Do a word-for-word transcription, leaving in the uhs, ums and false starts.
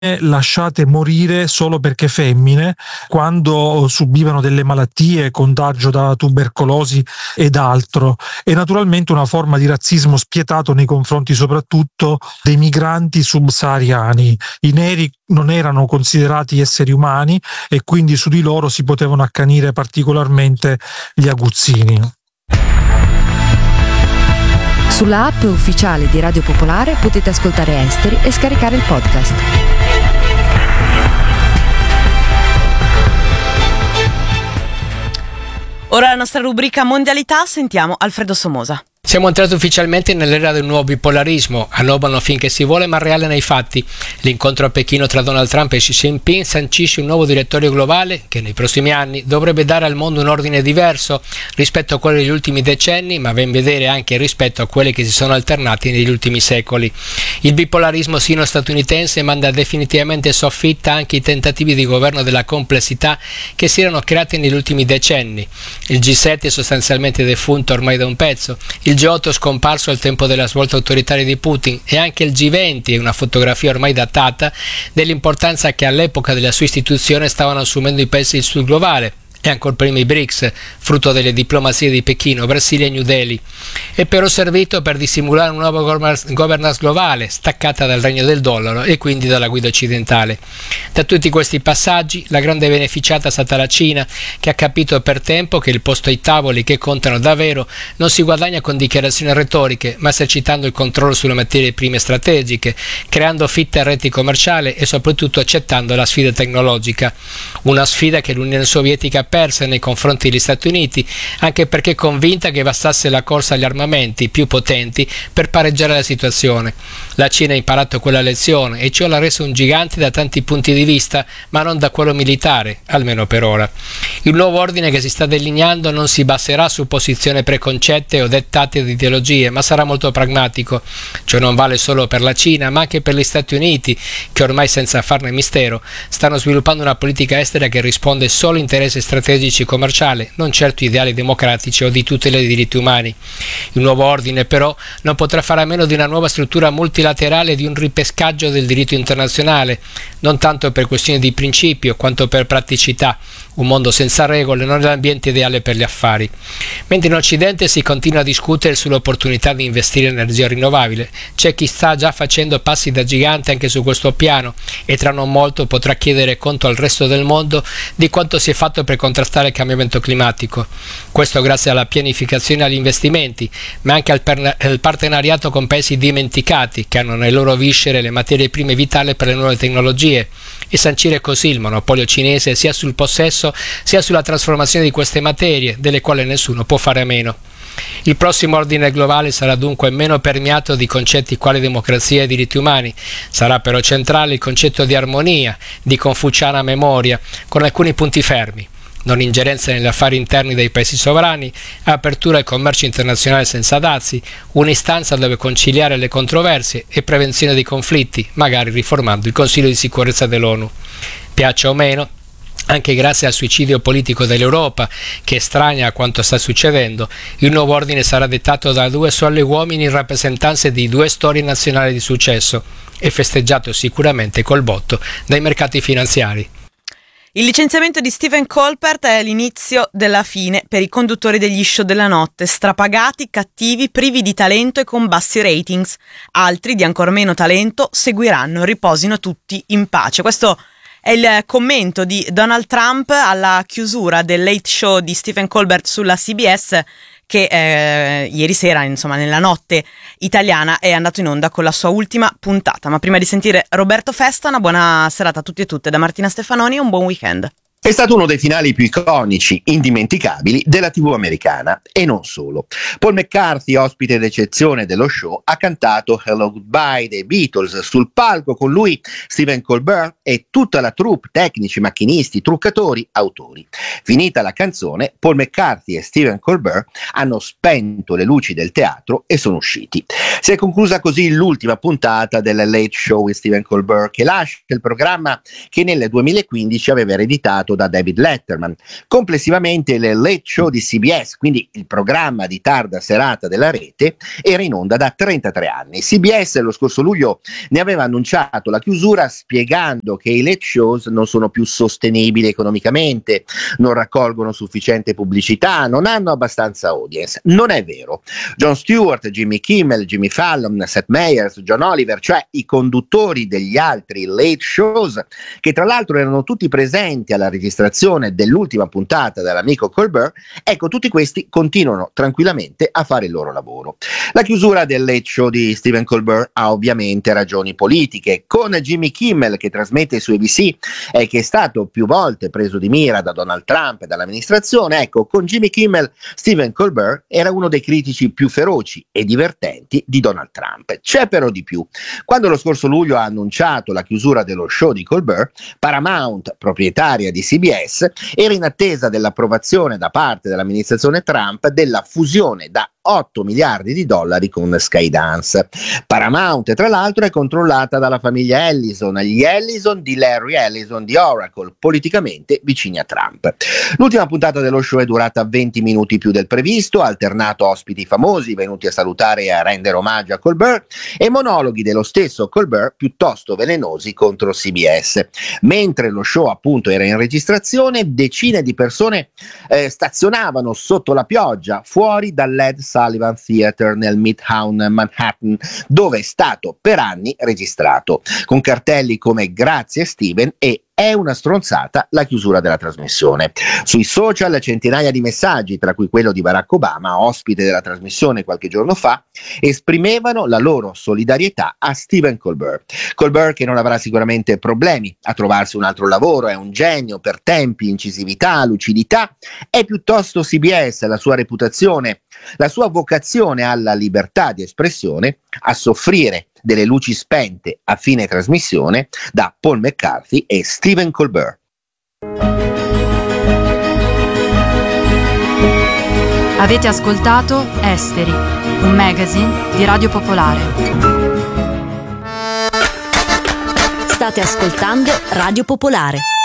lasciate morire solo perché femmine, quando subivano delle malattie, contagio da tubercolosi ed altro. E naturalmente una forma di razzismo spietato nei confronti soprattutto dei migranti subsahariani. I neri non erano considerati esseri umani e quindi su di loro si potevano accanire particolarmente gli aguzzini. Sulla app ufficiale di Radio Popolare potete ascoltare Esteri e scaricare il podcast. Ora la nostra rubrica Mondialità, sentiamo Alfredo Somosa. Siamo entrati ufficialmente nell'era del nuovo bipolarismo, annobano finché si vuole ma reale nei fatti. L'incontro a Pechino tra Donald Trump e Xi Jinping sancisce un nuovo direttorio globale che nei prossimi anni dovrebbe dare al mondo un ordine diverso rispetto a quello degli ultimi decenni, ma ben vedere anche rispetto a quelli che si sono alternati negli ultimi secoli. Il bipolarismo sino-statunitense manda definitivamente soffitta anche i tentativi di governo della complessità che si erano creati negli ultimi decenni. Il G sette è sostanzialmente defunto ormai da un pezzo, il G otto scomparso al tempo della svolta autoritaria di Putin e anche il G venti è una fotografia ormai datata dell'importanza che all'epoca della sua istituzione stavano assumendo i paesi del sud globale. E ancora prima i BRICS, frutto delle diplomazie di Pechino, Brasile e New Delhi, è però servito per dissimulare una nuova governance globale, staccata dal regno del dollaro e quindi dalla guida occidentale. Da tutti questi passaggi, la grande beneficiata è stata la Cina, che ha capito per tempo che il posto ai tavoli che contano davvero non si guadagna con dichiarazioni retoriche, ma esercitando il controllo sulle materie prime strategiche, creando fitte reti commerciali e soprattutto accettando la sfida tecnologica. Una sfida che l'Unione Sovietica perse nei confronti degli Stati Uniti, anche perché convinta che bastasse la corsa agli armamenti più potenti per pareggiare la situazione. La Cina ha imparato quella lezione e ciò l'ha reso un gigante da tanti punti di vista, ma non da quello militare, almeno per ora. Il nuovo ordine che si sta delineando non si baserà su posizioni preconcette o dettate di ideologie, ma sarà molto pragmatico. Ciò non vale solo per la Cina, ma anche per gli Stati Uniti, che ormai, senza farne mistero, stanno sviluppando una politica estera che risponde solo a interessi strategici strategici commerciali, non certo ideali democratici o di tutela dei diritti umani. Il nuovo ordine però non potrà fare a meno di una nuova struttura multilaterale e di un ripescaggio del diritto internazionale, non tanto per questioni di principio quanto per praticità. Un mondo senza regole non è l'ambiente ideale per gli affari. Mentre in Occidente si continua a discutere sull'opportunità di investire in energia rinnovabile, c'è chi sta già facendo passi da gigante anche su questo piano e tra non molto potrà chiedere conto al resto del mondo di quanto si è fatto per contrastare il cambiamento climatico. Questo grazie alla pianificazione e agli investimenti, ma anche al, per- al partenariato con paesi dimenticati che hanno nelle loro viscere le materie prime vitali per le nuove tecnologie e sancire così il monopolio cinese sia sul possesso sia sulla trasformazione di queste materie, delle quali nessuno può fare a meno. Il prossimo ordine globale sarà dunque meno permeato di concetti quali democrazia e diritti umani. Sarà però centrale il concetto di armonia, di confuciana memoria, con alcuni punti fermi: non ingerenza negli affari interni dei paesi sovrani, apertura al commercio internazionale senza dazi, un'istanza dove conciliare le controversie e prevenzione dei conflitti, magari riformando il Consiglio di sicurezza dell'ONU. Piaccia o meno, anche grazie al suicidio politico dell'Europa, che estranea a quanto sta succedendo, il nuovo ordine sarà dettato da due soli uomini in rappresentanza di due storie nazionali di successo e festeggiato sicuramente col botto dai mercati finanziari. Il licenziamento di Stephen Colbert è l'inizio della fine per i conduttori degli show della notte, strapagati, cattivi, privi di talento e con bassi ratings. Altri, di ancor meno talento, seguiranno, riposino tutti in pace. Questo è il commento di Donald Trump alla chiusura del Late Show di Stephen Colbert sulla C B S, che eh, ieri sera, insomma nella notte italiana, è andato in onda con la sua ultima puntata. Ma prima di sentire Roberto Festa, una buona serata a tutti e tutte da Martina Stefanoni e un buon weekend. È stato uno dei finali più iconici, indimenticabili, della tivù americana, e non solo. Paul McCarthy, ospite d'eccezione dello show, ha cantato Hello Goodbye dei Beatles. Sul palco con lui Stephen Colbert e tutta la troupe, tecnici, macchinisti, truccatori, autori. Finita la canzone, Paul McCarthy e Stephen Colbert hanno spento le luci del teatro e sono usciti. Si è conclusa così l'ultima puntata del Late Show with Stephen Colbert, che lascia il programma che nel duemilaquindici aveva ereditato presentato da David Letterman. Complessivamente il Late Show di C B S, quindi il programma di tarda serata della rete, era in onda da trentatré anni. C B S lo scorso luglio ne aveva annunciato la chiusura spiegando che i late shows non sono più sostenibili economicamente, non raccolgono sufficiente pubblicità, non hanno abbastanza audience. Non è vero. Jon Stewart, Jimmy Kimmel, Jimmy Fallon, Seth Meyers, John Oliver, cioè i conduttori degli altri late shows, che tra l'altro erano tutti presenti alla registrazione dell'ultima puntata dell'amico Colbert, ecco, tutti questi continuano tranquillamente a fare il loro lavoro. La chiusura del late show di Stephen Colbert ha ovviamente ragioni politiche. Con Jimmy Kimmel, che trasmette su A B C e che è stato più volte preso di mira da Donald Trump e dall'amministrazione, ecco, con Jimmy Kimmel Stephen Colbert era uno dei critici più feroci e divertenti di Donald Trump. C'è però di più. Quando lo scorso luglio ha annunciato la chiusura dello show di Colbert, Paramount, proprietaria di C B S, era in attesa dell'approvazione da parte dell'amministrazione Trump della fusione da otto miliardi di dollari con Skydance. Paramount, tra l'altro, è controllata dalla famiglia Ellison, gli Ellison di Larry Ellison di Oracle, politicamente vicini a Trump. L'ultima puntata dello show è durata venti minuti più del previsto, ha alternato ospiti famosi venuti a salutare e a rendere omaggio a Colbert e monologhi dello stesso Colbert piuttosto velenosi contro C B S. Mentre lo show appunto era in registrazione, decine di persone eh, stazionavano sotto la pioggia fuori dall'Ed Sullivan Theatre nel Midtown Manhattan, dove è stato per anni registrato, con cartelli come "Grazie Steven" e "È una stronzata la chiusura della trasmissione". Sui social centinaia di messaggi, tra cui quello di Barack Obama, ospite della trasmissione qualche giorno fa, esprimevano la loro solidarietà a Stephen Colbert. Colbert, che non avrà sicuramente problemi a trovarsi un altro lavoro, è un genio per tempi, incisività, lucidità, è piuttosto C B S, la sua reputazione, la sua vocazione alla libertà di espressione, a soffrire delle luci spente a fine trasmissione da Paul McCarthy e Stephen Colbert. Avete ascoltato Esteri, un magazine di Radio Popolare. State ascoltando Radio Popolare.